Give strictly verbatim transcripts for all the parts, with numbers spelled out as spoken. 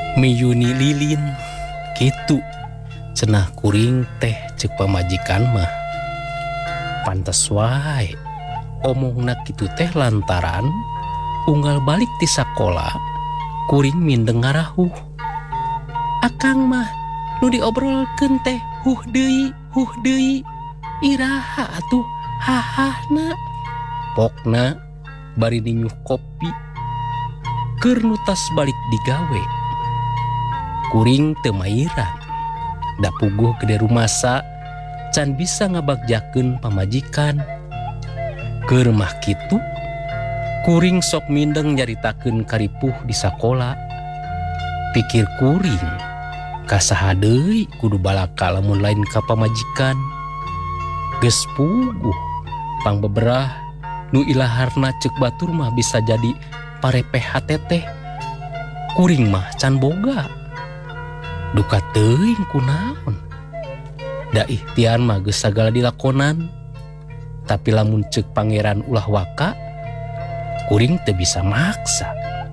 Miyuni lilin kitu cenah kuring teh ceuk pamajikan mah pantes wae omongna kitu teh lantaran unggal balik ti sakola kuring mindeng ngarahuh. Akang mah nu diobrolkeun teh huh deui huh deui iraha atuh hahahna. Pokna bari dinyuh kopi keur nu tas balik digawe kuring teu mairan da puguh gede rumasa can bisa ngabagjakeun pamajikan. Keur mah kitu kuring sok mindeng nyaritakeun karipuh di sakola. Pikir kuring kasaha deui kudu balaka lamun lain ka pamajikan. Geus puguh pangbeberah nu ilaharna ceuk batur mah bisa jadi parepeh teteh. Kuring mah can boga duka teuing kunaon. Da ikhtiar mah geus sagala dilakonan, tapi lamun ceuk pangeran ulah waka kuring teu bisa maksa.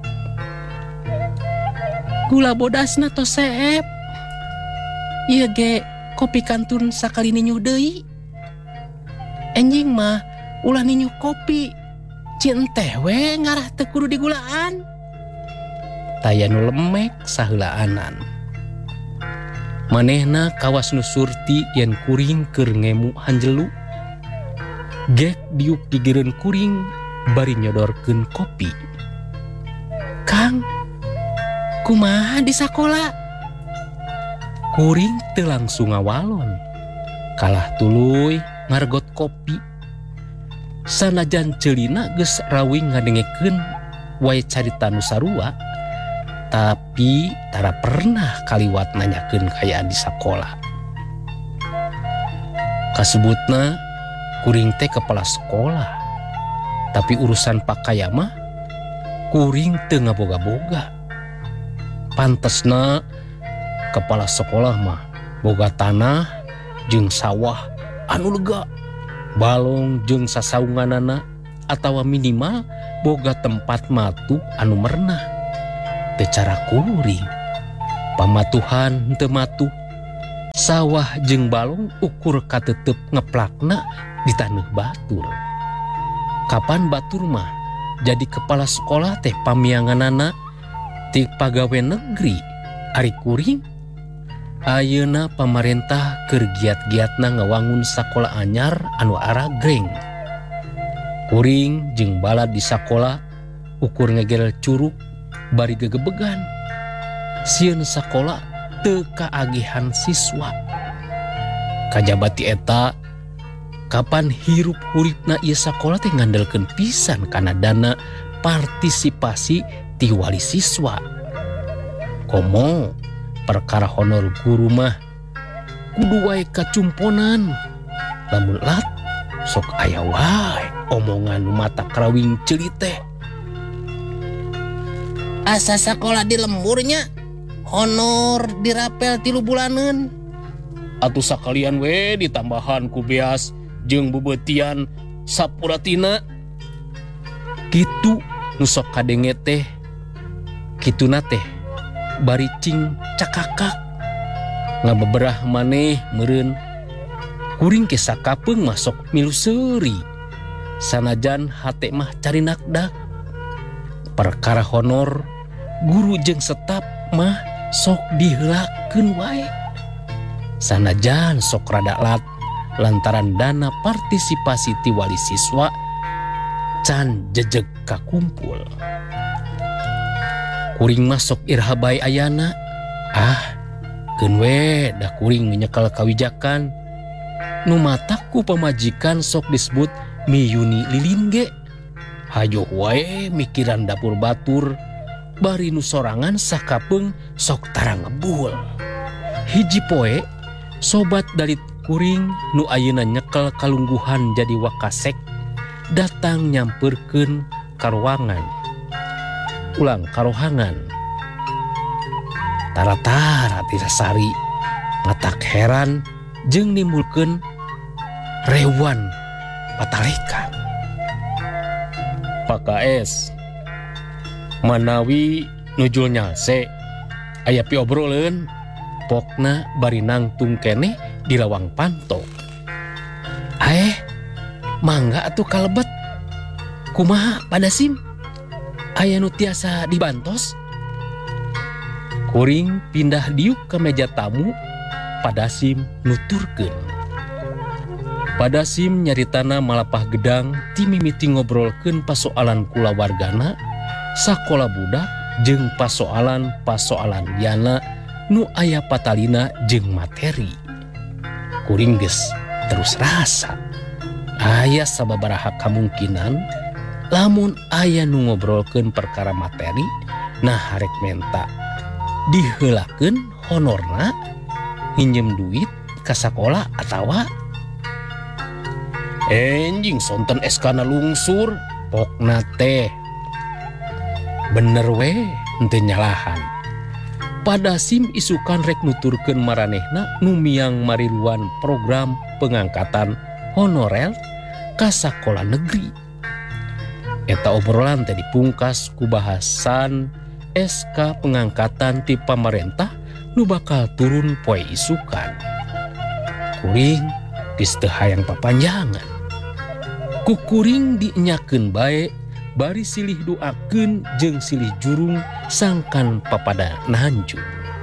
Gula bodasna tos seep. Ieu ge kopi kantun sakali ninyuh deui. Enjing mah ulah ninyuh kopi cin teh we ngarah teu kudu digulaan. Taya nu lemek saheulaanan. Manehna kawas nu surti yen kuring keur ngemu hanjelu. Gek diuk digireun kuring bari nyodorkeun kopi. Kang, kumaha di sakola? Kuring teu langsung ngawalon. Kalah tuluy ngargot kopi. Sanajan ceulina geus rawing ngadengekeun wae carita nu sarua, tapi tara pernah kaliwat nanyakeun kayaan di sakola. Kasebutna kuring teh kepala sekolah, tapi urusan pakaya mah kuring teu ngaboga-boga. Pantesna kepala sekolah mah boga tanah jeung sawah anu lega, balong jeung sasaunganana atawa minimal boga tempat matu anu mernah. Teu cara kuring pamatuhan teu matuh, sawah jeung balong ukur katetep ngeplakna di taneuh batur. Kapan batur mah jadi kepala sekolah teh pamianganana ti pagawe negeri ari kuring? Ayeuna pamarentah keur giat-giatna ngawangun sakola anyar anu aragreng. Kuring jeung balad di sakola ukur ngegel curug bari gegebegan. Sieun sakola teu kaagihan siswa. Kajaba ti eta kapan hirup huripna ieu sakola teh ngandelkeun pisan kana dana partisipasi ti wali siswa. Komo perkara honor guru mah kudu wae kacumponan. Lamun lat sok aya wae omongan nu mata krawing ceuli teh. Asa sakola di lemburnya honor dirapel tilu bulaneun. Atuh sakalian we ditambahan ku beas jeung bebetian sapuratina. Kitu nu sok kadenge teh kituna teh bari cing cakakak. Ngabeberah maneh meureun kuring ke sakapeung mah sok milu seuri. Sanajan hate mah carinakdak. Perkara honor guru jeung setap mah sok diheulakeun wae. Sanajan sok rada lat lantaran dana partisipasi ti wali siswa can jejeg kakumpul. Kuring masuk iraha bae ayana. Ah, keun we da kuring nyekel kawijakan. Nu mataku pamajikan sok disebut miyuni lilin ge. Hayo wae mikiran dapur batur bari nu sorangan sakapeung sok tara ngebul. Hiji poe sobat dari kuring nu ayeuna nyekel kalungguhan jadi wakasek datang nyamperkeun ka ruangan. Ulang karohangan. Tara-tara ti sasari ngatak heran jeung nimbulkeun rewan patalekan. Pak K S, manawi nujul nyase aya piobroleun pokna bari nangtung keneh di lawang panto. Eh, mangga atuh kalebet. Kumaha pada sim? Aya nu tiasa dibantos? Kuring pindah diuk ke meja tamu, pada sim nuturkeun. Pada sim nyaritana malapah gedang ti mimiti ngobrolkeun pasoalan kulawargana, sakola budak jeung pasoalan-pasoalan liana nu aya patalina jeung materi. Kuring geus terus rasa aya sababaraha kamungkinan lamun aya nu ngobrolkeun perkara materi nah harek menta diheulakeun honorna nginjem duit ka sakola atawa enjing sonten S K na lungsur pokna teh bener we henteu nyalahan. Pada sim isukan rek nuturkeun maranehna nu miang mariluan program pengangkatan honorer ka sakola negeri. Eta obrolan teh dipungkas ku bahasan S K pengangkatan ti pamarentah nu bakal turun poe isukan. Kuring geus teu hayang papanjangan. Ku kuring dinyakeun bae bari silih doakeun jeung silih jurung sangkan papada nanjung.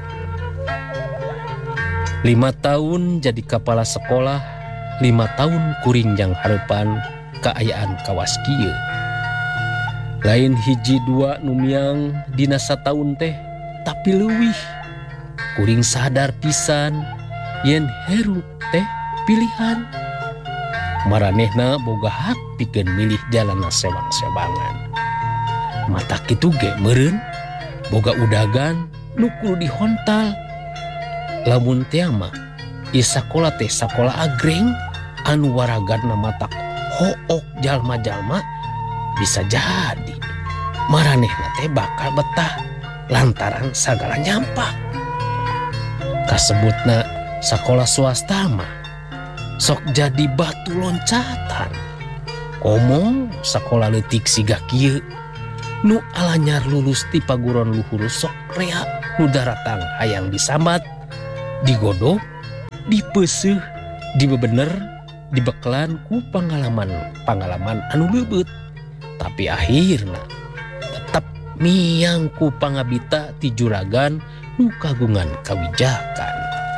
Lima tahun jadi kepala sekolah, lima tahun kuring jang harepan kaayaan kawas kieu. Lain hiji dua numiang dina sataun teh, tapi leuwih. Kuring sadar pisan yen heru teh pilihan. Maranehna boga hak pikeun milih jalana sewang-sewangan. Mata kitu ge meureun boga udagan nu kudu dihontal. Lamun teh mah ieu sakola teh sakola agreng anu waragadna matak hook jalma-jalma bisa jadi maranehna teh bakal betah lantaran sagala nyampak. Kasebutna sakola swasta mah sok jadi batu loncatan. Komo sakola leutik siga kieu nu alanyar lulus ti paguron luhur sok rea nu daratang hayang disambat, digodok, dipeuseuh, dibebener, dibeklan ku pangalaman-pangalaman anu leubeut. Tapi akhirna tetap miang ku pangabita ti juragan nu kagungan kawijakan.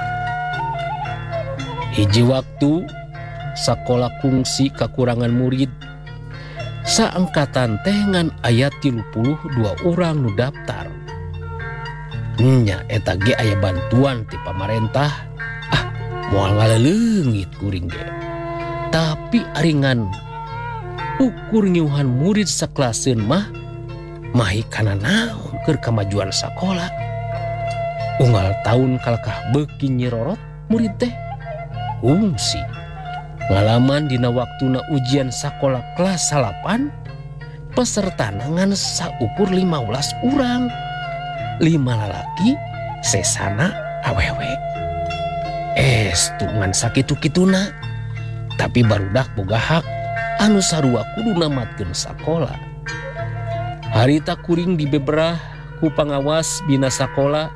Hiji waktu sakola kungsi kakurangan murid. Saangkatan teh ngan aya tilu puluh dua urang nu daftar. Nya eta ge aya bantuan ti pamarentah. Ah, moal ngaleleungit kuring ge. Tapi aringan ukur ngiuhan murid saklaseun mah mahi kana naon keur kamajuan sakola. Unggal taun kalakah beuki nyirorot murid teh kungsi. Ngalaman dina waktuna ujian sakola kelas salapan, peserta nangan saukur lima belas urang, lima lalaki, sesana awewe. Estu ngan sakitu-kituna, tapi barudak boga hak anu sarua kudu namatkeun sakola. Harita kuring dibeberah ku pangawas bina sakola.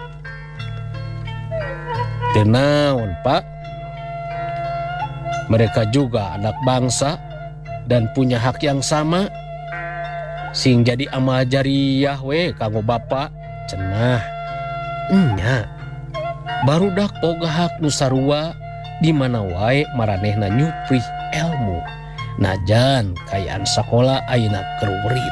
Teu naon, Pak. Mereka juga anak bangsa dan punya hak yang sama. Sing jadi amal jariah we kanggo bapak cenah. Nya barudak boga hak nu sarua di mana wae maranehna nyuprih ilmu. Najan kayaan sakola ayeuna keur urit.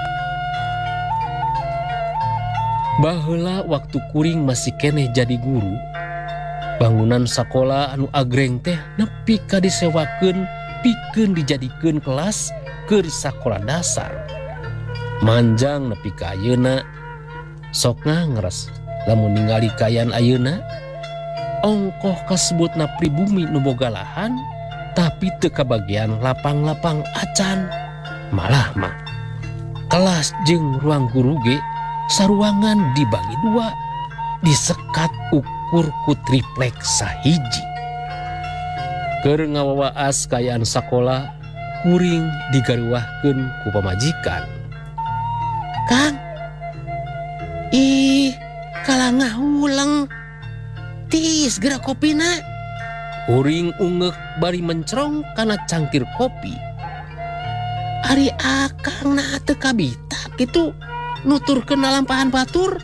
Baheula waktu kuring masih keneh jadi guru, bangunan sakola anu agreng teh nepi ka disewakeun pikeun dijadikeun kelas keur sakola dasar. Manjang nepi ka ayeuna sok ngangres lamun ningali kaayaan ayeuna ongkoh kasebutna pribumi nu boga lahan tapi teu kabagian lapang-lapang acan. Malah mah kelas jeung ruang guru ge saruangan dibagi dua, disekat ukur ku triplek sahiji. Keur ngawawaas kaayaan sakola, kuring digaruwahkeun ku pamajikan. Kang, ih kalah ngahulang. Tis gerak kopina. Kuring ungek bari mencrong kana cangkir kopi. Ari akang na teu kabita kitu nuturkeun lalampahan batur.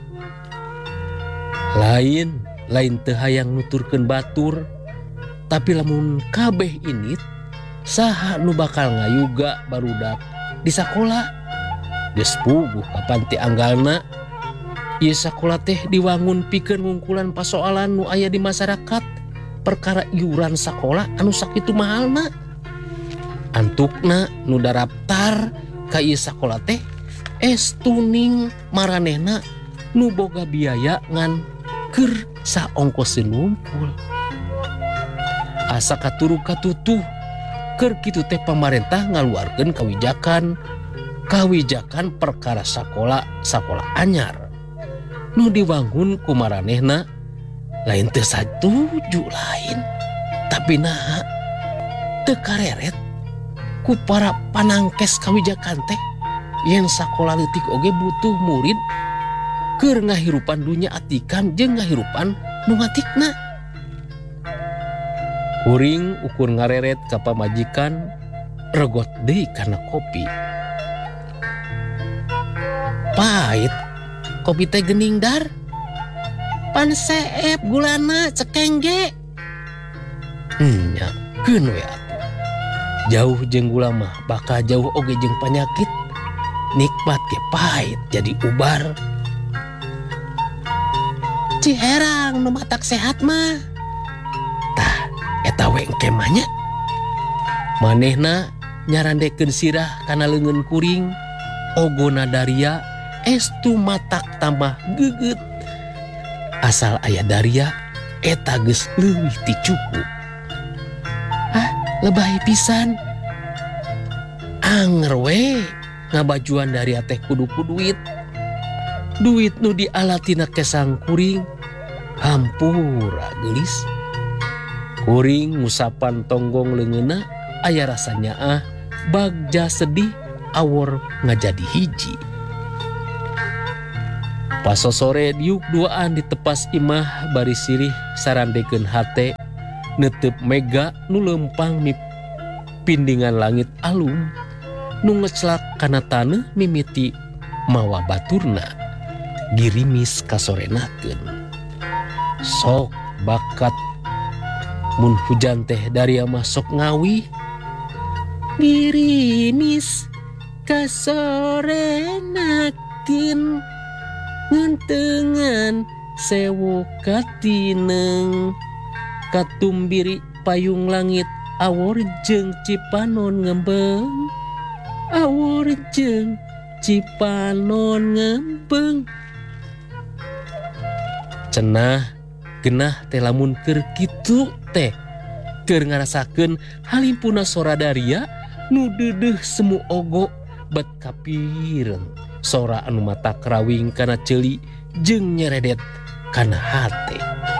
Lain, lain teu hayang nuturkeun batur, tapi lamun kabeh init saha nu bakal ngayuga barudak di sakola. Geus puguh kapan ti anggalna. Ieu sakola teh diwangun pikeun ngungkulan pasoalan nu aya di masyarakat perkara iuran sakola anu sakitu mahalna. Antukna nu daraftar ka ieu sakola teh estuning maranehna nu boga biaya ngan keur saongkoseun ngumpul. Asa katurug katutuh keur kitu teh pamarentah ngaluarkeun kawijakan kawijakan perkara sakola sakola anyar nu diwangun ku maranehna lain teu satuju lain tapi naha teu kareret ku para panangkes kawijakan teh yen sakola leutik oge butuh murid keur ngahirupan dunya atikan jeung ngahirupan nu ngatikna. Kuring ukur ngareret ka pamajikan regot deui karena kopi. Pahit kopi teh geuning dar. Pan seep gulana cekeng ge. Nya keun we atuh. Jauh jeung gula mah bakal jauh oge jeung panyakit. Nikmat ge pahit jadi ubar. Ciherang nu matak sehat mah. Tah eta we engke mah nya. Manehna nyarandekeun sirah kana leungeun kuring. Ogona Daria estu matak tambah geugeut. Asal aya Daria eta geus leuwih ti cukup. Ah, lebay pisan. Anger we ngabajuan Daria teh kudu ku duit. Duit nu dialatina kesang kuring hampura geulis. Kuring ngusapan tonggong leungeunna aya rasanya ah bagja sedih awor ngajadi hiji. Pas sore diuk duaan di tepas imah bari sirih sarandekeun hate neuteup mega nu lempang mi pindingan langit alum nu ngeclak kana taneuh mimiti mawa baturna girimis kasorenakeun. Sok bakat mun hujan teh Daria masuk ngawi Girimis kasorenakeun ngentengan sewu katineng katumbiri payung langit awor jeung cipanon ngembeng awor jeung cipanon ngembeng. Cenah genah teh lamun keur kitu teh keur ngarasakeun halimpuna sora Daria nu deudeuh semu ogo bet kapireung sora anu mata kerawing kana ceuli jeung nyeredet kana hate.